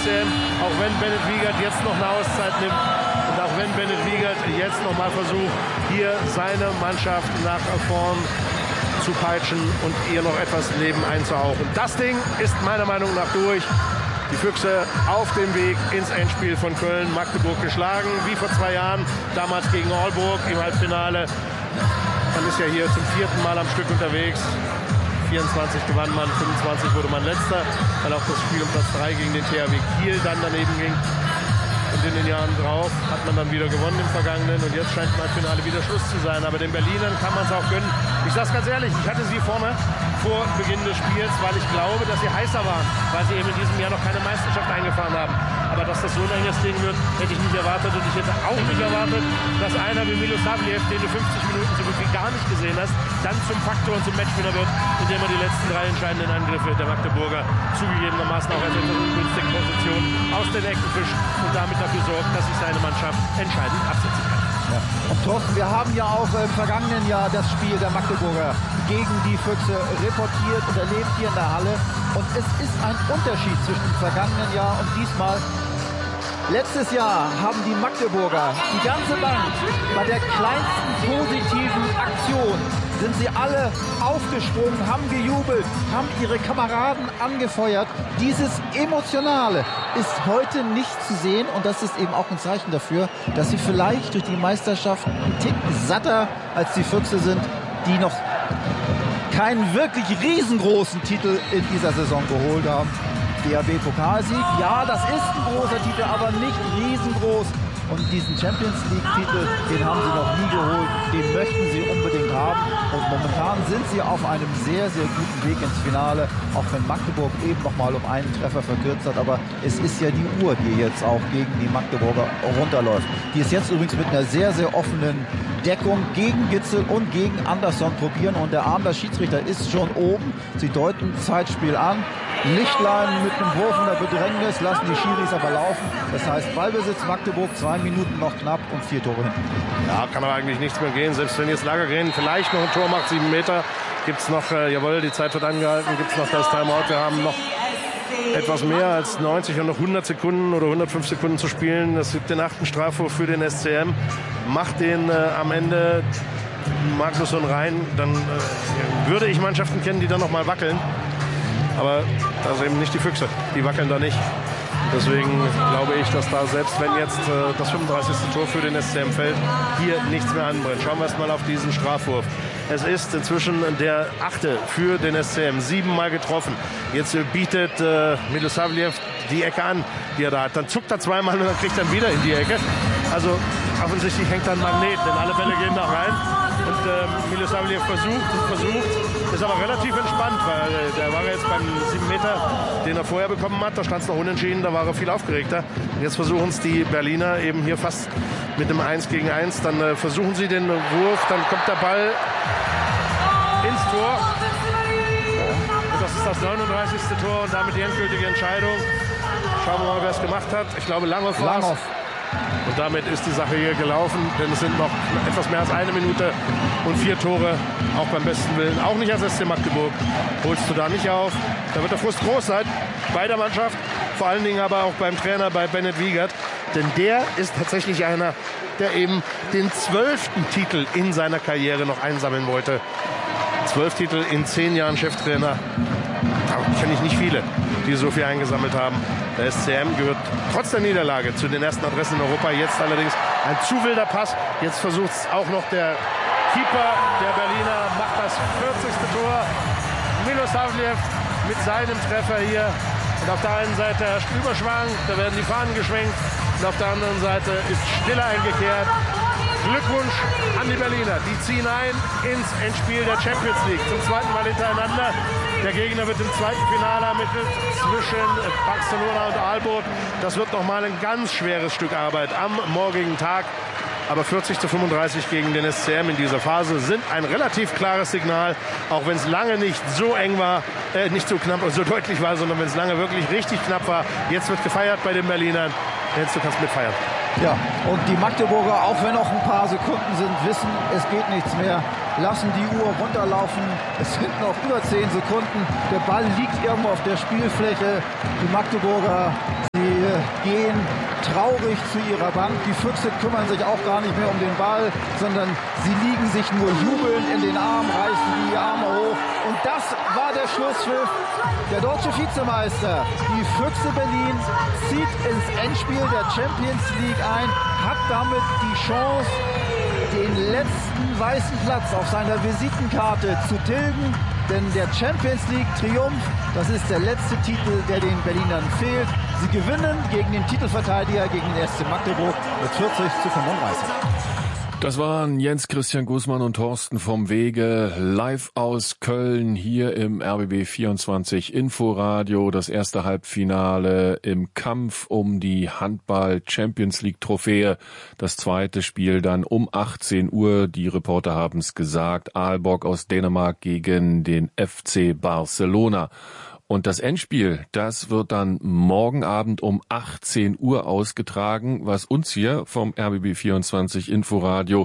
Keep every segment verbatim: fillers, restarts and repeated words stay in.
C M. Auch wenn Bennett Wiegert jetzt noch eine Auszeit nimmt und auch wenn Bennett Wiegert jetzt noch mal versucht, hier seine Mannschaft nach vorn zu peitschen und ihr noch etwas Leben einzuhauchen. Das Ding ist meiner Meinung nach durch. Die Füchse auf dem Weg ins Endspiel von Köln, Magdeburg geschlagen, wie vor zwei Jahren, damals gegen Aalborg im Halbfinale. Man ist ja hier zum vierten Mal am Stück unterwegs. vierundzwanzig gewann man, fünfundzwanzig wurde man Letzter, weil auch das Spiel um Platz drei gegen den T H W Kiel dann daneben ging. Und in den Jahren drauf hat man dann wieder gewonnen im Vergangenen und jetzt scheint im Halbfinale wieder Schluss zu sein. Aber den Berlinern kann man es auch gönnen. Ich sage es ganz ehrlich, ich hatte sie vorne vor Beginn des Spiels, weil ich glaube, dass sie heißer waren, weil sie eben in diesem Jahr noch keine Meisterschaft eingefahren haben. Aber dass das so ein enges Ding wird, hätte ich nicht erwartet. Und ich hätte auch nicht erwartet, dass einer wie Milosavljev, den du fünfzig Minuten so gut wie gar nicht gesehen hast, dann zum Faktor und zum Matchwinner wird, indem er die letzten drei entscheidenden Angriffe der Magdeburger zugegebenermaßen auch aus etwas ungünstigen Positionen aus den Ecken fischt und damit dafür sorgt, dass sich seine Mannschaft entscheidend absetzen kann. Ja. Und Thorsten, wir haben ja auch im vergangenen Jahr das Spiel der Magdeburger gegen die Füchse reportiert und erlebt hier in der Halle. Und es ist ein Unterschied zwischen dem vergangenen Jahr und diesmal. Letztes Jahr haben die Magdeburger die ganze Bank bei der kleinsten positiven Aktion sind sie alle aufgesprungen, haben gejubelt, haben ihre Kameraden angefeuert. Dieses Emotionale ist heute nicht zu sehen und das ist eben auch ein Zeichen dafür, dass sie vielleicht durch die Meisterschaft einen Tick satter als die Füchse sind, die noch keinen wirklich riesengroßen Titel in dieser Saison geholt haben. D H B-Pokalsieg, ja, das ist ein großer Titel, aber nicht riesengroß. Und diesen Champions League-Titel, den haben sie noch nie geholt, den möchten sie unbedingt haben. Und momentan sind sie auf einem sehr, sehr guten Weg ins Finale, auch wenn Magdeburg eben noch mal um einen Treffer verkürzt hat. Aber es ist ja die Uhr, die jetzt auch gegen die Magdeburger runterläuft. Die ist jetzt übrigens mit einer sehr, sehr offenen Deckung gegen Gitzel und gegen Andersson probieren. Und der Arm der Schiedsrichter ist schon oben. Sie deuten Zeitspiel an. Lichtlein mit einem Wurf in der Bedrängnis, lassen die Schiris aber laufen. Das heißt, Ballbesitz Magdeburg, zwei Minuten noch knapp und vier Tore hinten. Ja, kann aber eigentlich nichts mehr gehen. Selbst wenn jetzt Lagergren vielleicht noch ein Tor macht, sieben Meter, gibt es noch, äh, jawohl, die Zeit wird angehalten, gibt es noch das Timeout. Wir haben noch etwas mehr als neunzig und noch hundert Sekunden oder hundertfünf Sekunden zu spielen. Das gibt den achten Strafwurf für den S C M. Macht den äh, am Ende Magnusson rein, dann äh, würde ich Mannschaften kennen, die dann noch mal wackeln. Aber das ist eben nicht die Füchse, die wackeln da nicht. Deswegen glaube ich, dass da selbst wenn jetzt äh, das fünfunddreißigste Tor für den S C M fällt, hier nichts mehr anbrennt. Schauen wir erst mal auf diesen Strafwurf. Es ist inzwischen der achte für den S C M, siebenmal getroffen. Jetzt äh, bietet äh, Milosavljev die Ecke an, die er da hat. Dann zuckt er zweimal und dann kriegt er wieder in die Ecke. Also offensichtlich hängt da ein Magnet, denn alle Bälle gehen da rein. Und äh, Milosavljev versucht und versucht, ist aber relativ entspannt, weil äh, der war jetzt beim sieben Meter, den er vorher bekommen hat, da stand es noch unentschieden, da war er viel aufgeregter. Und jetzt versuchen es die Berliner eben hier fast mit einem eins gegen eins, dann äh, versuchen sie den Wurf, dann kommt der Ball ins Tor. Und das ist das neununddreißigste Tor und damit die endgültige Entscheidung. Schauen wir mal, wer es gemacht hat. Ich glaube, Langhoff war es. Und damit ist die Sache hier gelaufen, denn es sind noch etwas mehr als eine Minute und vier Tore, auch beim besten Willen. Auch nicht als S C Magdeburg holst du da nicht auf. Da wird der Frust groß sein bei der Mannschaft, vor allen Dingen aber auch beim Trainer, bei Bennett Wiegert. Denn der ist tatsächlich einer, der eben den zwölften Titel in seiner Karriere noch einsammeln wollte. Zwölf Titel in zehn Jahren Cheftrainer. Da kenne ich nicht viele, die so viel eingesammelt haben. Der S C M gehört trotz der Niederlage zu den ersten Adressen in Europa. Jetzt allerdings ein zu wilder Pass. Jetzt versucht es auch noch der Keeper der Berliner. Macht das vierzigste Tor. Milosavljev mit seinem Treffer hier. Und auf der einen Seite herrscht Überschwang. Da werden die Fahnen geschwenkt. Und auf der anderen Seite ist Stille eingekehrt. Glückwunsch an die Berliner. Die ziehen ein ins Endspiel der Champions League. Zum zweiten Mal hintereinander. Der Gegner wird im zweiten Finale ermittelt zwischen Barcelona und Aalborg. Das wird nochmal ein ganz schweres Stück Arbeit am morgigen Tag. Aber vierzig zu fünfunddreißig gegen den S C M in dieser Phase sind ein relativ klares Signal. Auch wenn es lange nicht so eng war, äh, nicht so knapp und so deutlich war, sondern wenn es lange wirklich richtig knapp war. Jetzt wird gefeiert bei den Berlinern. Jetzt du kannst mitfeiern. Ja, und die Magdeburger, auch wenn noch ein paar Sekunden sind, wissen, es geht nichts mehr. lassen die Uhr runterlaufen. Es sind noch über zehn Sekunden. Der Ball liegt irgendwo auf der Spielfläche. Die Magdeburger, sie gehen traurig zu ihrer Bank. Die Füchse kümmern sich auch gar nicht mehr um den Ball, sondern sie liegen sich nur jubelnd in den Armen, reißen die Arme hoch. Und das war der Schlusspfiff. Der deutsche Vizemeister, die Füchse Berlin, zieht ins Endspiel der Champions League ein, hat damit die Chance, den letzten weißen Platz auf seiner Visitenkarte zu tilgen. Denn der Champions League Triumph, das ist der letzte Titel, der den Berlinern fehlt. Sie gewinnen gegen den Titelverteidiger, gegen den S C Magdeburg mit vierzig zu fünfunddreißig. Das waren Jens Christian Gußmann und Thorsten vom Wege live aus Köln hier im R B B vierundzwanzig Inforadio. Das erste Halbfinale im Kampf um die Handball Champions League Trophäe. Das zweite Spiel dann um achtzehn Uhr. Die Reporter haben es gesagt. Aalborg aus Dänemark gegen den F C Barcelona. Und das Endspiel, das wird dann morgen Abend um achtzehn Uhr ausgetragen, was uns hier vom R B B vierundzwanzig Inforadio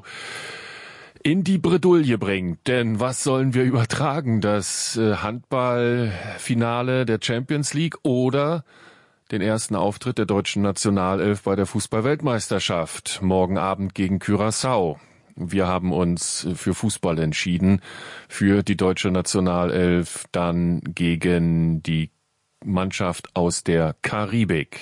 in die Bredouille bringt. Denn was sollen wir übertragen? Das Handballfinale der Champions League oder den ersten Auftritt der deutschen Nationalelf bei der Fußball-Weltmeisterschaft morgen Abend gegen Curaçao? Wir haben uns für Fußball entschieden, für die deutsche Nationalelf, dann gegen die Mannschaft aus der Karibik.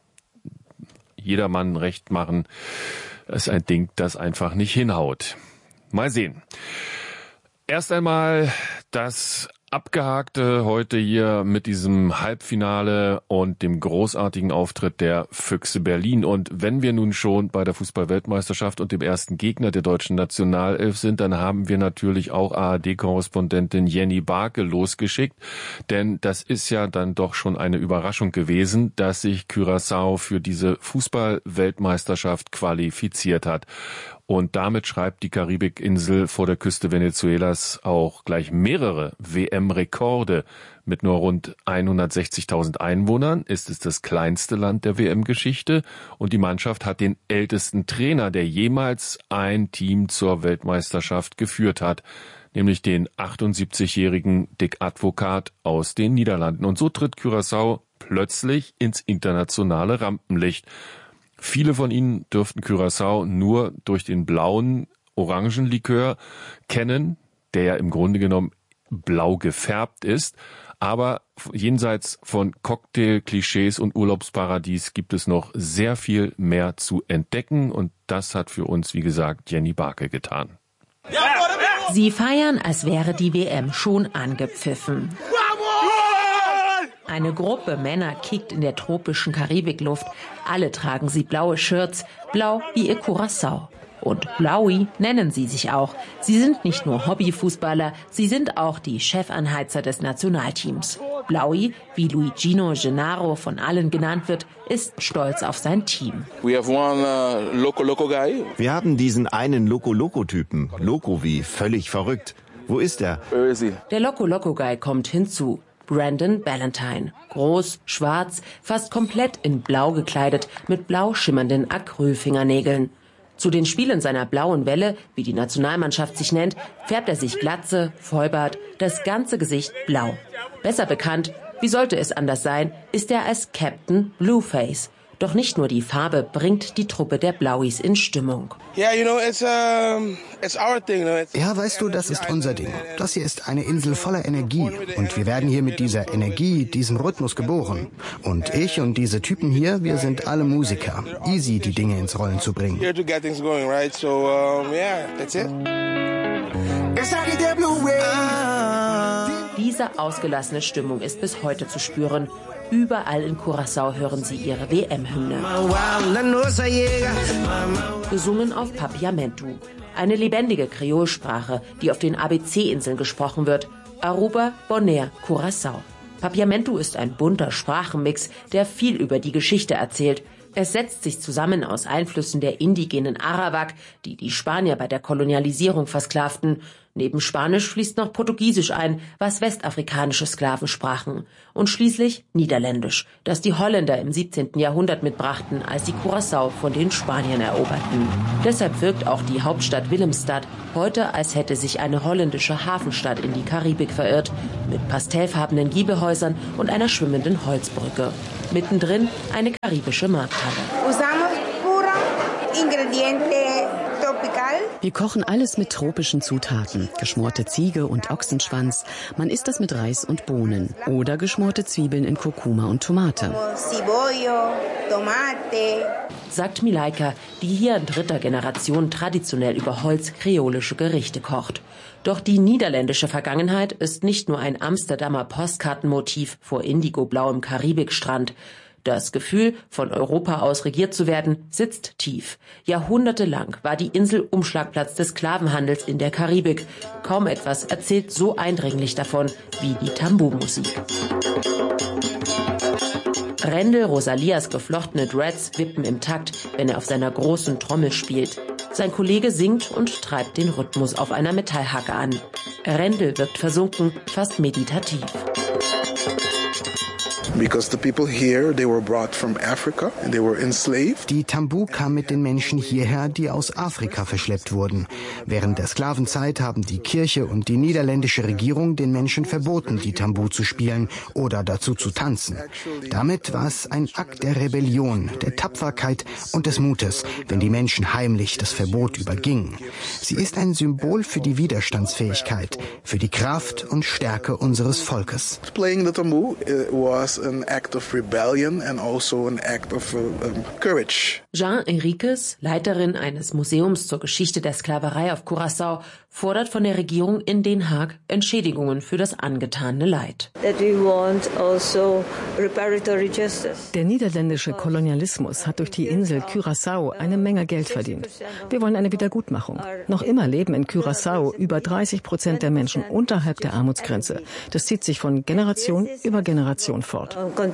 Jedermann recht machen, ist ein Ding, das einfach nicht hinhaut. Mal sehen. Erst einmal das Abgehakte heute hier mit diesem Halbfinale und dem großartigen Auftritt der Füchse Berlin. Und wenn wir nun schon bei der Fußball-Weltmeisterschaft und dem ersten Gegner der deutschen Nationalelf sind, dann haben wir natürlich auch A R D-Korrespondentin Jenny Barke losgeschickt. Denn das ist ja dann doch schon eine Überraschung gewesen, dass sich Curaçao für diese Fußball-Weltmeisterschaft qualifiziert hat. Und damit schreibt die Karibikinsel vor der Küste Venezuelas auch gleich mehrere W M-Rekorde. Mit nur rund hundertsechzigtausend Einwohnern ist es das kleinste Land der W M-Geschichte und die Mannschaft hat den ältesten Trainer, der jemals ein Team zur Weltmeisterschaft geführt hat, nämlich den achtundsiebzigjährigen Dick Advocaat aus den Niederlanden. Und so tritt Curaçao plötzlich ins internationale Rampenlicht. Viele von Ihnen dürften Curaçao nur durch den blauen Orangenlikör kennen, der ja im Grunde genommen blau gefärbt ist. Aber jenseits von Cocktail-Klischees und Urlaubsparadies gibt es noch sehr viel mehr zu entdecken. Und das hat für uns, wie gesagt, Jenny Barke getan. Sie feiern, als wäre die W M schon angepfiffen. Eine Gruppe Männer kickt in der tropischen Karibikluft. Alle tragen sie blaue Shirts, blau wie ihr Curaçao. Und Blaui nennen sie sich auch. Sie sind nicht nur Hobbyfußballer, sie sind auch die Chefanheizer des Nationalteams. Blaui, wie Luigino Gennaro von allen genannt wird, ist stolz auf sein Team. Wir haben diesen einen Loco-Loco-Typen, Loco wie völlig verrückt. Wo ist er? Der Loco-Loco-Guy kommt hinzu. Brandon Ballantyne. Groß, schwarz, fast komplett in blau gekleidet, mit blau schimmernden Acrylfingernägeln. Zu den Spielen seiner blauen Welle, wie die Nationalmannschaft sich nennt, färbt er sich Glatze, Vollbart, das ganze Gesicht blau. Besser bekannt, wie sollte es anders sein, ist er als Captain Blueface. Doch nicht nur die Farbe bringt die Truppe der Blauis in Stimmung. Ja, weißt du, das ist unser Ding. Das hier ist eine Insel voller Energie. Und wir werden hier mit dieser Energie, diesem Rhythmus geboren. Und ich und diese Typen hier, wir sind alle Musiker. Easy, die Dinge ins Rollen zu bringen. Diese ausgelassene Stimmung ist bis heute zu spüren. Überall in Curaçao hören sie ihre W M-Hymne. Gesungen auf Papiamentu, eine lebendige Kreolsprache, die auf den A B C-Inseln gesprochen wird. Aruba, Bonaire, Curaçao. Papiamentu ist ein bunter Sprachenmix, der viel über die Geschichte erzählt. Es setzt sich zusammen aus Einflüssen der indigenen Arawak, die die Spanier bei der Kolonialisierung versklavten. Neben Spanisch fließt noch Portugiesisch ein, was westafrikanische Sklaven sprachen. Und schließlich Niederländisch, das die Holländer im siebzehnten Jahrhundert mitbrachten, als sie Curaçao von den Spaniern eroberten. Deshalb wirkt auch die Hauptstadt Willemstad heute, als hätte sich eine holländische Hafenstadt in die Karibik verirrt, mit pastellfarbenen Giebelhäusern und einer schwimmenden Holzbrücke. Mittendrin eine karibische Markthalle. Wir kochen alles mit tropischen Zutaten. Geschmorte Ziege und Ochsenschwanz. Man isst das mit Reis und Bohnen. Oder geschmorte Zwiebeln in Kurkuma und Tomate. Sagt Milaika, die hier in dritter Generation traditionell über Holz kreolische Gerichte kocht. Doch die niederländische Vergangenheit ist nicht nur ein Amsterdamer Postkartenmotiv vor indigoblauem Karibikstrand. Das Gefühl, von Europa aus regiert zu werden, sitzt tief. Jahrhundertelang war die Insel Umschlagplatz des Sklavenhandels in der Karibik. Kaum etwas erzählt so eindringlich davon wie die Tambu-Musik. Rendel Rosalias geflochtene Dreads wippen im Takt, wenn er auf seiner großen Trommel spielt. Sein Kollege singt und treibt den Rhythmus auf einer Metallhacke an. Rendel wirkt versunken, fast meditativ. Because the people here, they were brought from Africa and they were enslaved. Die Tambu kamen mit den Menschen hierher, die aus Afrika verschleppt wurden. Während der Sklavenzeit haben die Kirche und die niederländische Regierung den Menschen verboten, die Tambu zu spielen oder dazu zu tanzen. Damit war es ein Akt der Rebellion, der Tapferkeit und des Mutes, wenn die Menschen heimlich das Verbot übergingen. Sie ist ein Symbol für die Widerstandsfähigkeit, für die Kraft und Stärke unseres Volkes. Playing the Tambu was an act of rebellion and also an act of uh, um, courage. Jean Enriquez, Leiterin eines Museums zur Geschichte der Sklaverei auf Curaçao, fordert von der Regierung in Den Haag Entschädigungen für das angetane Leid. Der niederländische Kolonialismus hat durch die Insel Curaçao eine Menge Geld verdient. Wir wollen eine Wiedergutmachung. Noch immer leben in Curaçao über dreißig Prozent der Menschen unterhalb der Armutsgrenze. Das zieht sich von Generation über Generation fort.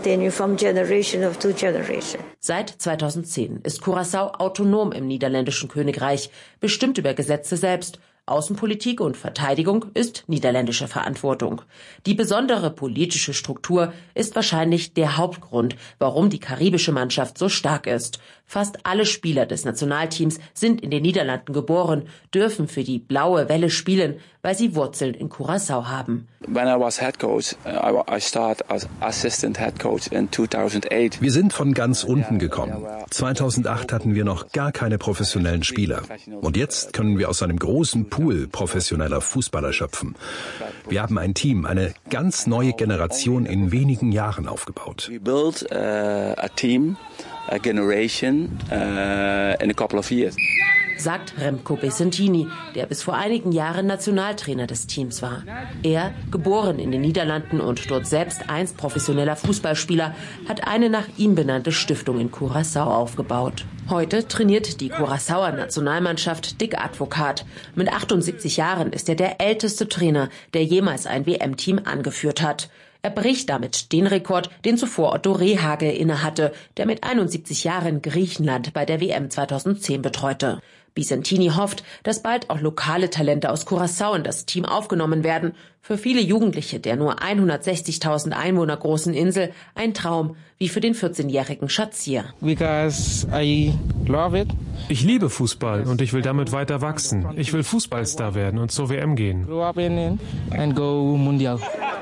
Seit zweitausendzehn ist Curaçao autonom im niederländischen Königreich, bestimmt über Gesetze selbst. Außenpolitik und Verteidigung ist niederländische Verantwortung. Die besondere politische Struktur ist wahrscheinlich der Hauptgrund, warum die karibische Mannschaft so stark ist. Fast alle Spieler des Nationalteams sind in den Niederlanden geboren, dürfen für die Blaue Welle spielen, weil sie Wurzeln in Curaçao haben. When I was head coach, I started as assistant head coach in two thousand eight. Wir sind von ganz unten gekommen. zweitausendacht hatten wir noch gar keine professionellen Spieler. Und jetzt können wir aus einem großen Pool professioneller Fußballer schöpfen. Wir haben ein Team, eine ganz neue Generation in wenigen Jahren aufgebaut. We built uh, a team, a generation uh, in a couple of years. Sagt Remco Besentini, der bis vor einigen Jahren Nationaltrainer des Teams war. Er, geboren in den Niederlanden und dort selbst einst professioneller Fußballspieler, hat eine nach ihm benannte Stiftung in Curaçao aufgebaut. Heute trainiert die Curaçaoer Nationalmannschaft Dick Advocaat. Mit achtundsiebzig Jahren ist er der älteste Trainer, der jemals ein W M-Team angeführt hat. Er bricht damit den Rekord, den zuvor Otto Rehhagel innehatte, der mit einundsiebzig Jahren Griechenland bei der W M zweitausendzehn betreute. Bisentini hofft, dass bald auch lokale Talente aus Curaçao in das Team aufgenommen werden. Für viele Jugendliche der nur hundertsechzigtausend Einwohner großen Insel ein Traum, wie für den vierzehnjährigen Shazir. Because I love it. Ich liebe Fußball und ich will damit weiter wachsen. Ich will Fußballstar werden und zur W M gehen. Grow up in it and go mundial.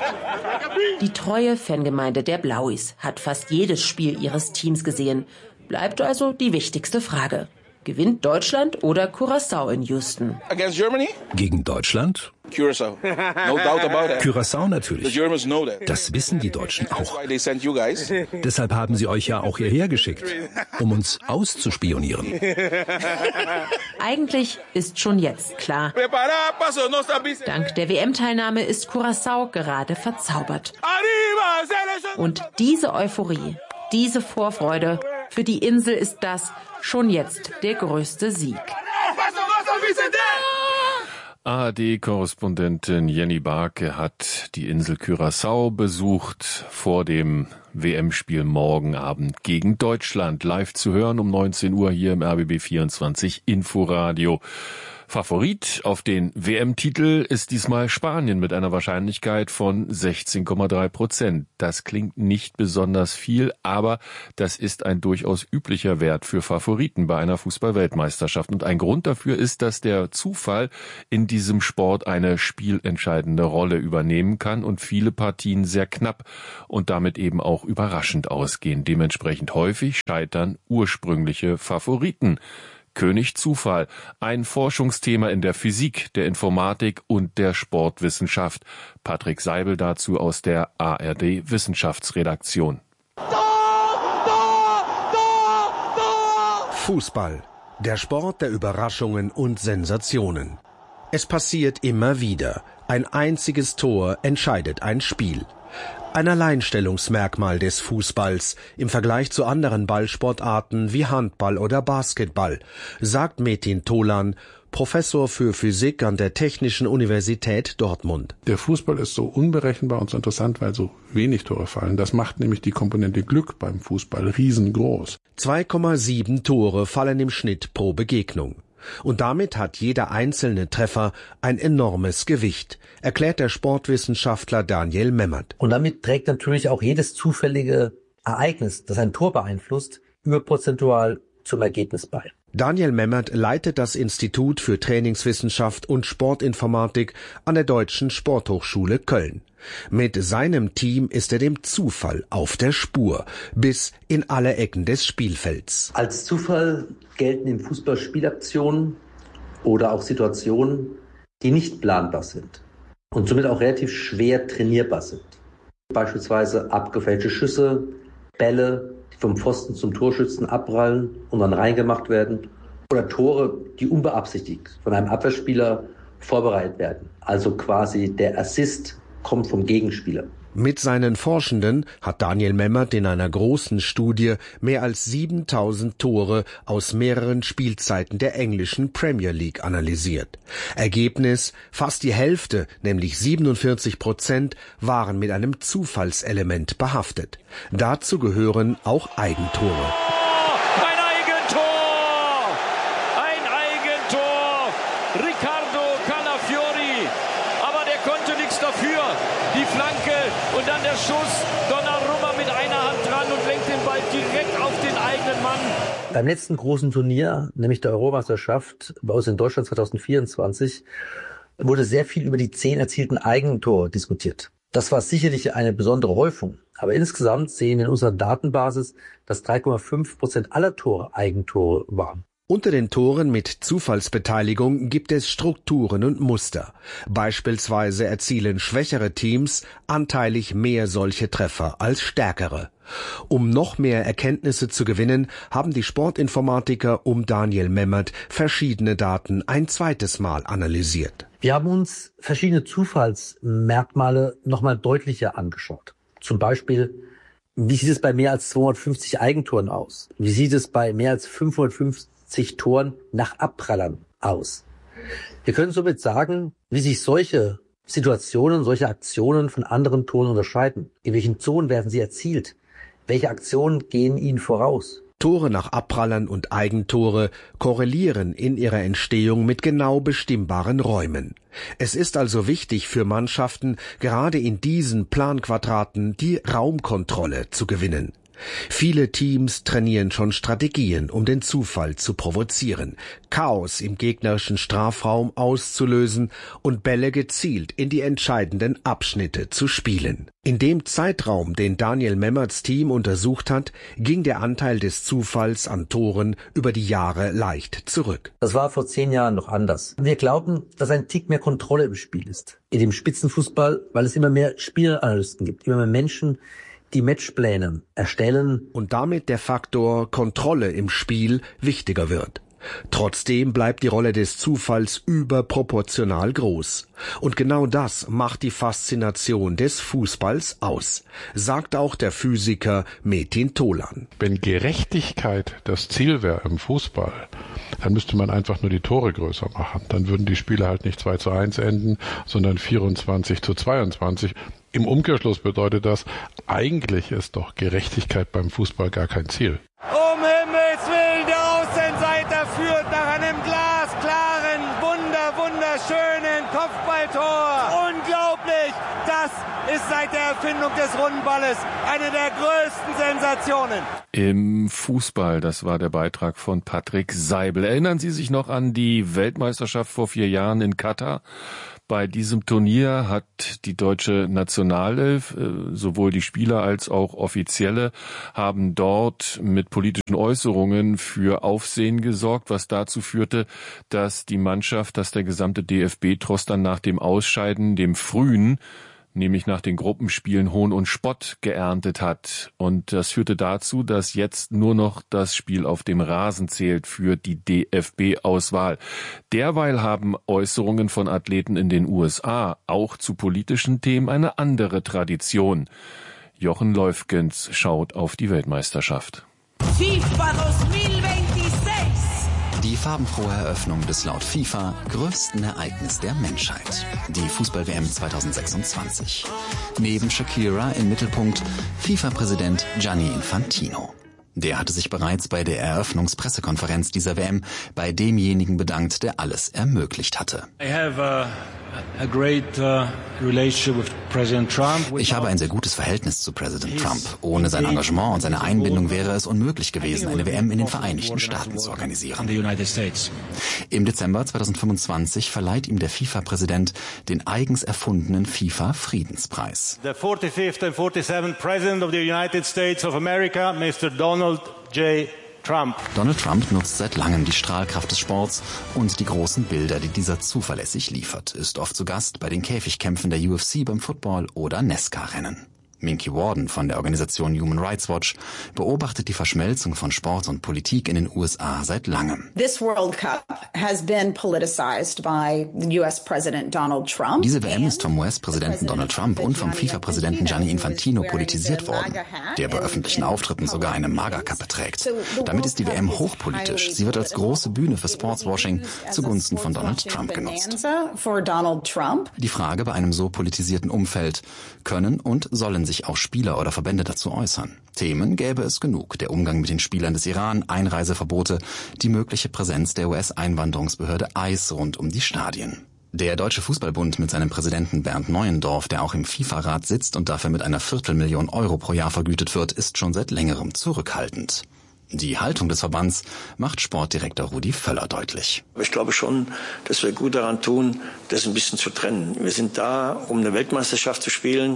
Die treue Fangemeinde der Blauis hat fast jedes Spiel ihres Teams gesehen. Bleibt also die wichtigste Frage. Gewinnt Deutschland oder Curaçao in Houston? Against Germany? Gegen Deutschland? Curaçao. No doubt about it. Curaçao natürlich. The Germans know that. Das wissen die Deutschen auch. That's why they sent you guys. Deshalb haben sie euch ja auch hierher geschickt, um uns auszuspionieren. Eigentlich ist schon jetzt klar. Dank der W M-Teilnahme ist Curaçao gerade verzaubert. Und diese Euphorie, diese Vorfreude, für die Insel ist das schon jetzt der größte Sieg. A R D-Korrespondentin Jenny Barke hat die Insel Curaçao besucht vor dem W M-Spiel morgen Abend gegen Deutschland. Live zu hören um neunzehn Uhr hier im R B B vierundzwanzig Inforadio. Favorit auf den W M-Titel ist diesmal Spanien mit einer Wahrscheinlichkeit von sechzehn Komma drei Prozent. Das klingt nicht besonders viel, aber das ist ein durchaus üblicher Wert für Favoriten bei einer Fußball-Weltmeisterschaft. Und ein Grund dafür ist, dass der Zufall in diesem Sport eine spielentscheidende Rolle übernehmen kann und viele Partien sehr knapp und damit eben auch überraschend ausgehen. Dementsprechend häufig scheitern ursprüngliche Favoriten. König Zufall, ein Forschungsthema in der Physik, der Informatik und der Sportwissenschaft. Patrick Seibel dazu aus der A R D Wissenschaftsredaktion. Fußball, der Sport der Überraschungen und Sensationen. Es passiert immer wieder. Ein einziges Tor entscheidet ein Spiel. Ein Alleinstellungsmerkmal des Fußballs im Vergleich zu anderen Ballsportarten wie Handball oder Basketball, sagt Metin Tolan, Professor für Physik an der Technischen Universität Dortmund. Der Fußball ist so unberechenbar und so interessant, weil so wenig Tore fallen. Das macht nämlich die Komponente Glück beim Fußball riesengroß. zwei Komma sieben Tore fallen im Schnitt pro Begegnung. Und damit hat jeder einzelne Treffer ein enormes Gewicht, erklärt der Sportwissenschaftler Daniel Memmert. Und damit trägt natürlich auch jedes zufällige Ereignis, das ein Tor beeinflusst, überprozentual zum Ergebnis bei. Daniel Memmert leitet das Institut für Trainingswissenschaft und Sportinformatik an der Deutschen Sporthochschule Köln. Mit seinem Team ist er dem Zufall auf der Spur, bis in alle Ecken des Spielfelds. Als Zufall gelten im Fußball Spielaktionen oder auch Situationen, die nicht planbar sind und somit auch relativ schwer trainierbar sind. Beispielsweise abgefälschte Schüsse, Bälle, die vom Pfosten zum Torschützen abprallen und dann reingemacht werden, oder Tore, die unbeabsichtigt von einem Abwehrspieler vorbereitet werden. Also quasi der Assist kommt vom Gegenspieler. Mit seinen Forschenden hat Daniel Memmert in einer großen Studie mehr als siebentausend Tore aus mehreren Spielzeiten der englischen Premier League analysiert. Ergebnis: Fast die Hälfte, nämlich siebenundvierzig Prozent, waren mit einem Zufallselement behaftet. Dazu gehören auch Eigentore. Ein Eigentor! Ein Eigentor! Riccardo Calafiori! Aber der konnte nichts dafür. Die Flanke und dann der Schuss. Donnarumma mit einer Hand dran und lenkt den Ball direkt auf den eigenen Mann. Beim letzten großen Turnier, nämlich der Europameisterschaft bei uns in Deutschland zwanzig vierundzwanzig, wurde sehr viel über die zehn erzielten Eigentore diskutiert. Das war sicherlich eine besondere Häufung. Aber insgesamt sehen wir in unserer Datenbasis, dass drei Komma fünf Prozent aller Tore Eigentore waren. Unter den Toren mit Zufallsbeteiligung gibt es Strukturen und Muster. Beispielsweise erzielen schwächere Teams anteilig mehr solche Treffer als stärkere. Um noch mehr Erkenntnisse zu gewinnen, haben die Sportinformatiker um Daniel Memmert verschiedene Daten ein zweites Mal analysiert. Wir haben uns verschiedene Zufallsmerkmale nochmal deutlicher angeschaut. Zum Beispiel, wie sieht es bei mehr als zweihundertfünfzig Eigentoren aus? Wie sieht es bei mehr als fünfhundertfünfzig Toren nach Abprallern aus? Wir können somit sagen, wie sich solche Situationen, solche Aktionen von anderen Toren unterscheiden. In welchen Zonen werden sie erzielt? Welche Aktionen gehen ihnen voraus? Tore nach Abprallern und Eigentore korrelieren in ihrer Entstehung mit genau bestimmbaren Räumen. Es ist also wichtig für Mannschaften, gerade in diesen Planquadraten die Raumkontrolle zu gewinnen. Viele Teams trainieren schon Strategien, um den Zufall zu provozieren, Chaos im gegnerischen Strafraum auszulösen und Bälle gezielt in die entscheidenden Abschnitte zu spielen. In dem Zeitraum, den Daniel Memmerts Team untersucht hat, ging der Anteil des Zufalls an Toren über die Jahre leicht zurück. Das war vor zehn Jahren noch anders. Wir glauben, dass ein Tick mehr Kontrolle im Spiel ist. In dem Spitzenfußball, weil es immer mehr Spielanalysten gibt, immer mehr Menschen, die Matchpläne erstellen. Und damit der Faktor Kontrolle im Spiel wichtiger wird. Trotzdem bleibt die Rolle des Zufalls überproportional groß. Und genau das macht die Faszination des Fußballs aus, sagt auch der Physiker Metin Tolan. Wenn Gerechtigkeit das Ziel wäre im Fußball, dann müsste man einfach nur die Tore größer machen. Dann würden die Spiele halt nicht zwei zu eins enden, sondern vierundzwanzig zu zweiundzwanzig. Im Umkehrschluss bedeutet das, eigentlich ist doch Gerechtigkeit beim Fußball gar kein Ziel. Um Himmels Willen, der Außenseiter führt nach einem glasklaren, wunder, wunderschönen Kopfballtor. Unglaublich! Das ist seit der Erfindung des Rundenballes eine der größten Sensationen. Im Fußball, das war der Beitrag von Patrick Seibel. Erinnern Sie sich noch an die Weltmeisterschaft vor vier Jahren in Katar? Bei diesem Turnier hat die deutsche Nationalelf, sowohl die Spieler als auch Offizielle, haben dort mit politischen Äußerungen für Aufsehen gesorgt, was dazu führte, dass die Mannschaft, dass der gesamte D F B-Tross dann nach dem Ausscheiden, dem frühen, nämlich nach den Gruppenspielen Hohn und Spott geerntet hat. Und das führte dazu, dass jetzt nur noch das Spiel auf dem Rasen zählt für die D F B-Auswahl. Derweil haben Äußerungen von Athleten in den U S A auch zu politischen Themen eine andere Tradition. Jochen Leufgens schaut auf die Weltmeisterschaft. FIFA zweitausendsechsundzwanzig. Die farbenfrohe Eröffnung des laut FIFA größten Ereignis der Menschheit. Die Fußball-W M zweitausendsechsundzwanzig. Neben Shakira im Mittelpunkt FIFA-Präsident Gianni Infantino. Der hatte sich bereits bei der Eröffnungspressekonferenz dieser W M bei demjenigen bedankt, der alles ermöglicht hatte. I have a, a great, uh, relationship with President Trump. Ich habe ein sehr gutes Verhältnis zu Präsident Trump. Ohne sein Engagement und seine Einbindung wäre es unmöglich gewesen, eine W M in den Vereinigten Staaten zu organisieren. Im Dezember zweitausendfünfundzwanzig verleiht ihm der FIFA-Präsident den eigens erfundenen FIFA-Friedenspreis. The forty-fifth and forty-seventh President of the United States of America, Mister Donald J. Trump. Donald Trump nutzt seit langem die Strahlkraft des Sports und die großen Bilder, die dieser zuverlässig liefert, ist oft zu Gast bei den Käfigkämpfen der U F C beim Football oder NASCAR-Rennen. Minky Warden von der Organisation Human Rights Watch beobachtet die Verschmelzung von Sport und Politik in den U S A seit langem. This World Cup has been politicized by U S President Donald Trump. Diese W M ist vom U S-Präsidenten Donald Trump und vom FIFA-Präsidenten Gianni Infantino politisiert worden, der bei öffentlichen Auftritten sogar eine Magerkappe trägt. Damit ist die W M hochpolitisch. Sie wird als große Bühne für Sportswashing zugunsten von Donald Trump genutzt. Die Frage bei einem so politisierten Umfeld: Können und sollen sich auch Spieler oder Verbände dazu äußern? Themen gäbe es genug. Der Umgang mit den Spielern des Iran, Einreiseverbote, die mögliche Präsenz der U S-Einwanderungsbehörde I C E rund um die Stadien. Der Deutsche Fußballbund mit seinem Präsidenten Bernd Neuendorf, der auch im FIFA-Rat sitzt und dafür mit einer Viertelmillion Euro pro Jahr vergütet wird, ist schon seit längerem zurückhaltend. Die Haltung des Verbands macht Sportdirektor Rudi Völler deutlich. Ich glaube schon, dass wir gut daran tun, das ein bisschen zu trennen. Wir sind da, um eine Weltmeisterschaft zu spielen.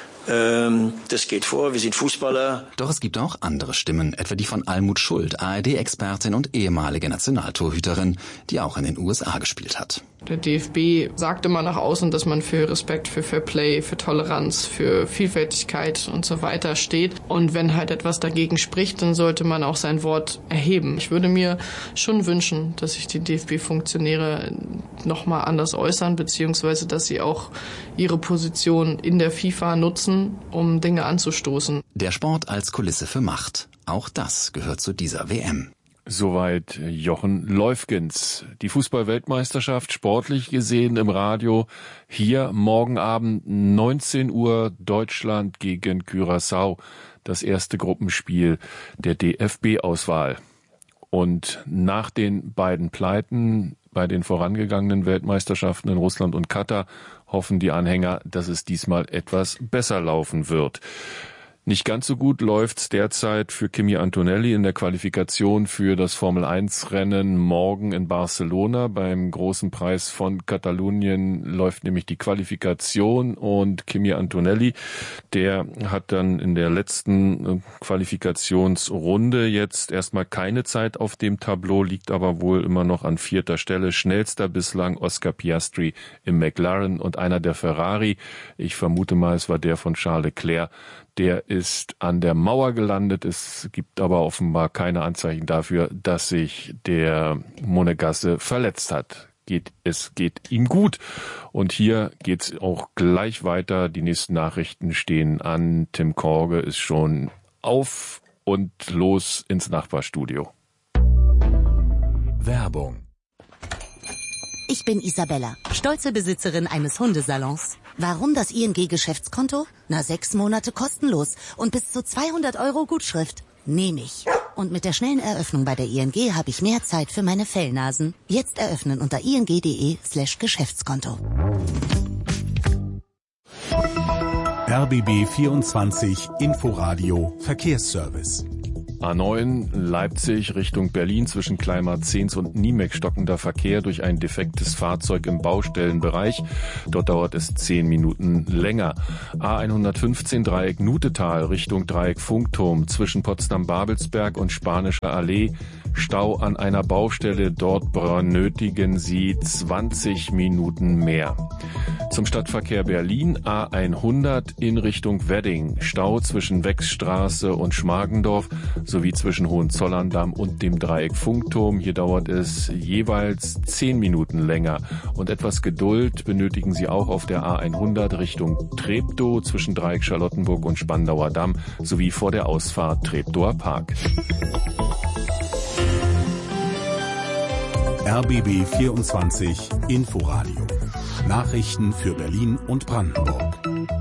Das geht vor, wir sind Fußballer. Doch es gibt auch andere Stimmen, etwa die von Almut Schuld, A R D-Expertin und ehemalige Nationaltorhüterin, die auch in den U S A gespielt hat. Der D F B sagt immer nach außen, dass man für Respekt, für Fair Play, für Toleranz, für Vielfältigkeit und so weiter steht. Und wenn halt etwas dagegen spricht, dann sollte man auch sein Wort erheben. Ich würde mir schon wünschen, dass sich die D F B-Funktionäre nochmal anders äußern, beziehungsweise dass sie auch ihre Position in der FIFA nutzen, um Dinge anzustoßen. Der Sport als Kulisse für Macht. Auch das gehört zu dieser W M. Soweit Jochen Leufgens. Die Fußball-Weltmeisterschaft sportlich gesehen im Radio. Hier morgen Abend neunzehn Uhr Deutschland gegen Curaçao. Das erste Gruppenspiel der D F B-Auswahl. Und nach den beiden Pleiten bei den vorangegangenen Weltmeisterschaften in Russland und Katar hoffen die Anhänger, dass es diesmal etwas besser laufen wird. Nicht ganz so gut läuft's derzeit für Kimi Antonelli in der Qualifikation für das Formel eins Rennen morgen in Barcelona. Beim großen Preis von Katalonien läuft nämlich die Qualifikation und Kimi Antonelli, der hat dann in der letzten Qualifikationsrunde jetzt erstmal keine Zeit auf dem Tableau, liegt aber wohl immer noch an vierter Stelle. Schnellster bislang Oscar Piastri im McLaren und einer der Ferrari. Ich vermute mal, es war der von Charles Leclerc. Der ist an der Mauer gelandet. Es gibt aber offenbar keine Anzeichen dafür, dass sich der Monegasse verletzt hat. Geht, es geht ihm gut. Und hier geht's auch gleich weiter. Die nächsten Nachrichten stehen an. Tim Korge ist schon auf und los ins Nachbarstudio. Werbung. Ich bin Isabella, stolze Besitzerin eines Hundesalons. Warum das I N G-Geschäftskonto? Na, sechs Monate kostenlos und bis zu zweihundert Euro Gutschrift. Nehme ich. Und mit der schnellen Eröffnung bei der I N G habe ich mehr Zeit für meine Fellnasen. Jetzt eröffnen unter ing.de slash Geschäftskonto. R B B vierundzwanzig Inforadio Verkehrsservice. A neun Leipzig Richtung Berlin zwischen Kleinmarzens und Niemek stockender Verkehr durch ein defektes Fahrzeug im Baustellenbereich. Dort dauert es zehn Minuten länger. A hundertfünfzehn Dreieck Nutetal Richtung Dreieck Funkturm zwischen Potsdam-Babelsberg und Spanischer Allee. Stau an einer Baustelle. Dort benötigen Sie zwanzig Minuten mehr. Zum Stadtverkehr Berlin A hundert in Richtung Wedding. Stau zwischen Wechsstraße und Schmargendorf sowie zwischen Hohenzollern-Damm und dem Dreieck Funkturm. Hier dauert es jeweils zehn Minuten länger. Und etwas Geduld benötigen Sie auch auf der A hundert Richtung Treptow zwischen Dreieck Charlottenburg und Spandauer Damm sowie vor der Ausfahrt Treptower Park. R B B vierundzwanzig Inforadio. Nachrichten für Berlin und Brandenburg.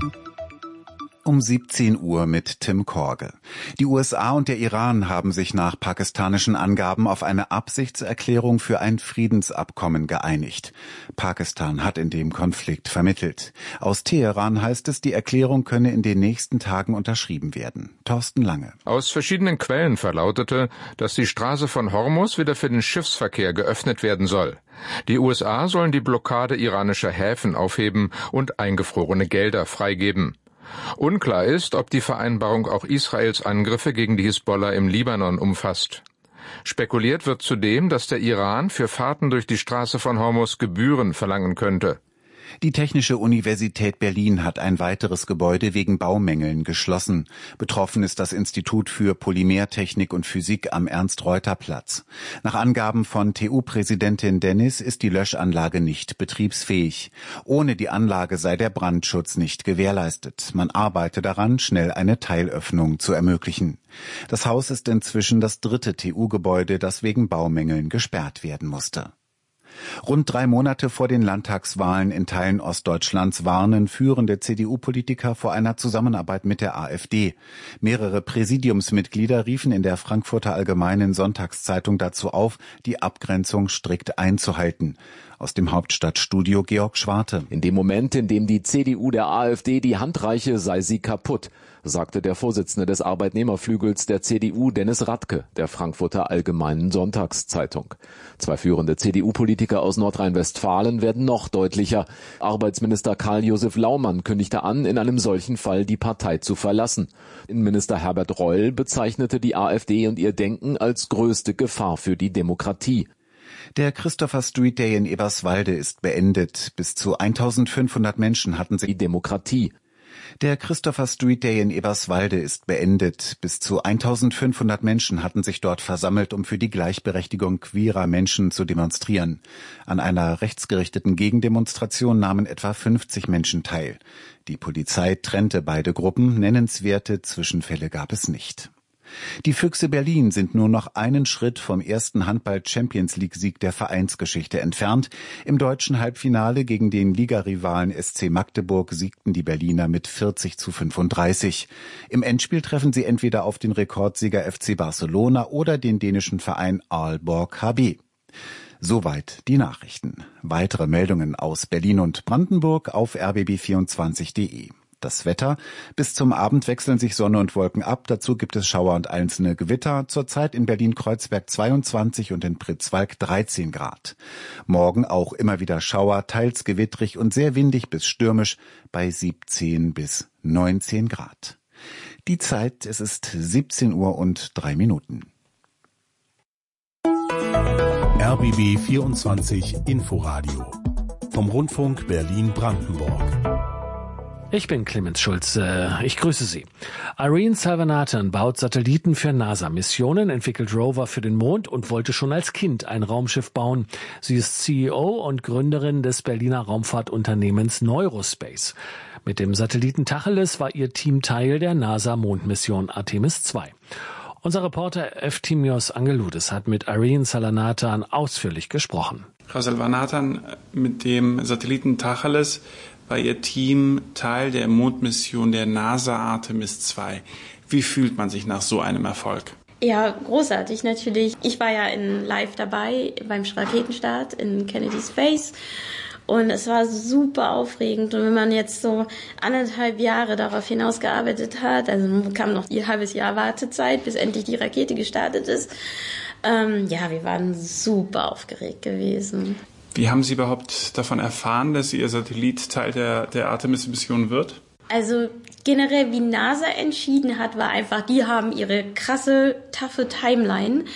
Um siebzehn Uhr mit Tim Korge. Die U S A und der Iran haben sich nach pakistanischen Angaben auf eine Absichtserklärung für ein Friedensabkommen geeinigt. Pakistan hat in dem Konflikt vermittelt. Aus Teheran heißt es, die Erklärung könne in den nächsten Tagen unterschrieben werden. Thorsten Lange. Aus verschiedenen Quellen verlautete, dass die Straße von Hormuz wieder für den Schiffsverkehr geöffnet werden soll. Die U S A sollen die Blockade iranischer Häfen aufheben und eingefrorene Gelder freigeben. Unklar ist, ob die Vereinbarung auch Israels Angriffe gegen die Hisbollah im Libanon umfasst. Spekuliert wird zudem, dass der Iran für Fahrten durch die Straße von Hormuz Gebühren verlangen könnte. Die Technische Universität Berlin hat ein weiteres Gebäude wegen Baumängeln geschlossen. Betroffen ist das Institut für Polymertechnik und Physik am Ernst-Reuter-Platz. Nach Angaben von T U-Präsidentin Dennis ist die Löschanlage nicht betriebsfähig. Ohne die Anlage sei der Brandschutz nicht gewährleistet. Man arbeite daran, schnell eine Teilöffnung zu ermöglichen. Das Haus ist inzwischen das dritte T U-Gebäude, das wegen Baumängeln gesperrt werden musste. Rund drei Monate vor den Landtagswahlen in Teilen Ostdeutschlands warnen führende C D U-Politiker vor einer Zusammenarbeit mit der AfD. Mehrere Präsidiumsmitglieder riefen in der Frankfurter Allgemeinen Sonntagszeitung dazu auf, die Abgrenzung strikt einzuhalten. Aus dem Hauptstadtstudio Georg Schwarte. In dem Moment, in dem die C D U der AfD die Hand reiche, sei sie kaputt, sagte der Vorsitzende des Arbeitnehmerflügels der C D U, Dennis Radke, der Frankfurter Allgemeinen Sonntagszeitung. Zwei führende C D U-Politiker aus Nordrhein-Westfalen werden noch deutlicher. Arbeitsminister Karl-Josef Laumann kündigte an, in einem solchen Fall die Partei zu verlassen. Innenminister Herbert Reul bezeichnete die AfD und ihr Denken als größte Gefahr für die Demokratie. Der Christopher Street Day in Eberswalde ist beendet. Bis zu eintausendfünfhundert Menschen hatten sich die Demokratie. Der Christopher Street Day in Eberswalde ist beendet. Bis zu eintausendfünfhundert Menschen hatten sich dort versammelt, um für die Gleichberechtigung queerer Menschen zu demonstrieren. An einer rechtsgerichteten Gegendemonstration nahmen etwa fünfzig Menschen teil. Die Polizei trennte beide Gruppen. Nennenswerte Zwischenfälle gab es nicht. Die Füchse Berlin sind nur noch einen Schritt vom ersten Handball-Champions-League-Sieg der Vereinsgeschichte entfernt. Im deutschen Halbfinale gegen den Ligarivalen S C Magdeburg siegten die Berliner mit vierzig zu fünfunddreißig. Im Endspiel treffen sie entweder auf den Rekordsieger F C Barcelona oder den dänischen Verein Aalborg H B. Soweit die Nachrichten. Weitere Meldungen aus Berlin und Brandenburg auf r b b vierundzwanzig punkt de. Das Wetter. Bis zum Abend wechseln sich Sonne und Wolken ab. Dazu gibt es Schauer und einzelne Gewitter. Zurzeit in Berlin-Kreuzberg zweiundzwanzig und in Pritzwalk dreizehn Grad. Morgen auch immer wieder Schauer, teils gewittrig und sehr windig bis stürmisch bei siebzehn bis neunzehn Grad. Die Zeit, es ist siebzehn Uhr und drei Minuten. R B B vierundzwanzig Inforadio vom Rundfunk Berlin-Brandenburg. Ich bin Clemens Schulze. Ich grüße Sie. Irene Salvanathan baut Satelliten für NASA-Missionen, entwickelt Rover für den Mond und wollte schon als Kind ein Raumschiff bauen. Sie ist C E O und Gründerin des Berliner Raumfahrtunternehmens Neurospace. Mit dem Satelliten Tacheles war ihr Team Teil der NASA-Mondmission Artemis zwei. Unser Reporter Efthymios Angeloudis hat mit Irene Salvanathan ausführlich gesprochen. Frau Salvanathan, mit dem Satelliten Tacheles war Ihr Team Teil der Mondmission der NASA Artemis zwei. Wie fühlt man sich nach so einem Erfolg? Ja, großartig natürlich. Ich war ja in live dabei beim Raketenstart in Kennedy Space und es war super aufregend. Und wenn man jetzt so anderthalb Jahre darauf hinausgearbeitet hat, also kam noch ein halbes Jahr Wartezeit, bis endlich die Rakete gestartet ist. Ähm, ja, wir waren super aufgeregt gewesen. Wie haben Sie überhaupt davon erfahren, dass Ihr Satellit Teil der, der Artemis-Mission wird? Also generell, wie NASA entschieden hat, war einfach, die haben ihre krasse, taffe Timeline.